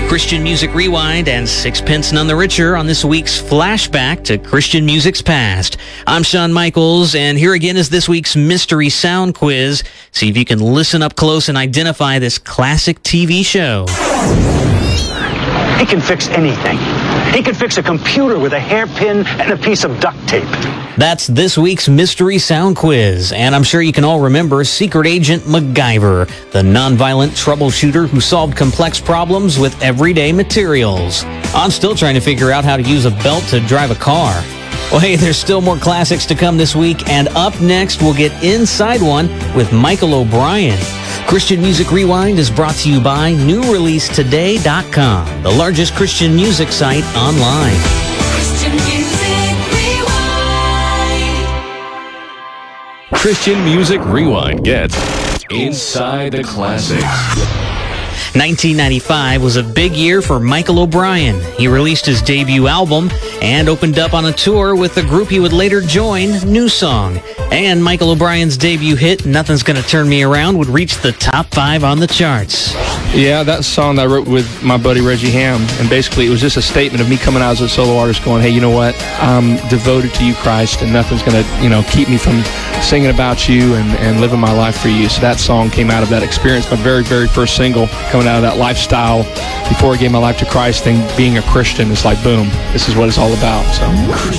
Christian Music Rewind and Sixpence None the Richer on this week's flashback to Christian music's past. I'm Shawn Michaels, and here again is this week's Mystery Sound Quiz. See if you can listen up close and identify this classic TV show. He can fix anything. He can fix a computer with a hairpin and a piece of duct tape. That's this week's Mystery Sound Quiz, and I'm sure you can all remember Secret Agent MacGyver, the nonviolent troubleshooter who solved complex problems with everyday materials. I'm still trying to figure out how to use a belt to drive a car. Well, hey, there's still more classics to come this week, and up next, we'll get inside one with Michael O'Brien. Christian Music Rewind is brought to you by NewReleaseToday.com, the largest Christian music site online. Christian Music Rewind. Christian Music Rewind gets Inside the Classics. 1995 was a big year for Michael O'Brien. He released his debut album and opened up on a tour with the group he would later join, New Song. And Michael O'Brien's debut hit, Nothing's Gonna Turn Me Around, would reach the top 5 on the charts. Yeah, that song that I wrote with my buddy Reggie Ham, and basically it was just a statement of me coming out as a solo artist going, hey, you know what, I'm devoted to you, Christ, and nothing's going to, keep me from singing about you and living my life for you. So that song came out of that experience, my very, very first single, coming out of that lifestyle before I gave my life to Christ, and being a Christian is like, boom, this is what it's all about. So.